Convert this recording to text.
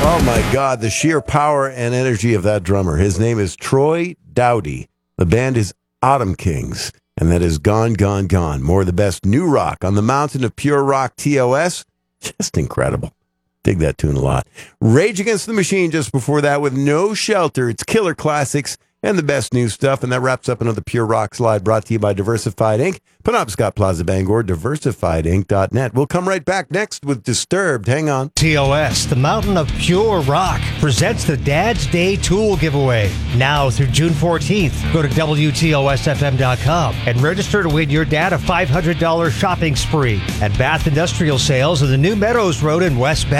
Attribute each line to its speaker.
Speaker 1: Oh my God, the sheer power and energy of that drummer. His name is Troy Dowdy. The band is Autumn Kings, and that is Gone, Gone, Gone. More of the best new rock on the mountain of pure rock TOS. Just incredible. Dig that tune a lot. Rage Against the Machine just before that with No Shelter. It's killer classics and the best new stuff. And that wraps up another Pure Rock slide brought to you by Diversified Inc. Penobscot Plaza Bangor, diversifiedinc.net. We'll come right back next with Disturbed. Hang on.
Speaker 2: TOS, the mountain of pure rock, presents the Dad's Day Tool Giveaway. Now through June 14th, go to WTOSFM.com and register to win your dad a $500 shopping spree at Bath Industrial Sales on the New Meadows Road in West Bath.